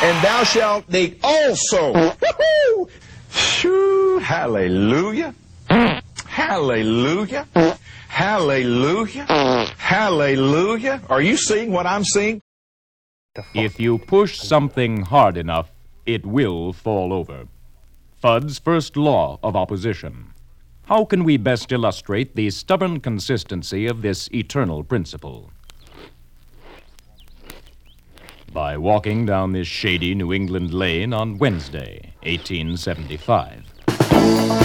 and thou shalt dig also. Woo-hoo! Phew, hallelujah. Hallelujah. Hallelujah. Hallelujah. Are you seeing what I'm seeing? If you push something hard enough, it will fall over. Fudd's first law of opposition. How can we best illustrate the stubborn consistency of this eternal principle? By walking down this shady New England lane on Wednesday, 1875.